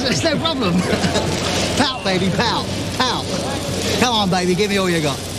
it's no problem. Pout, baby, pout, pout. Come on, baby, give me all you got.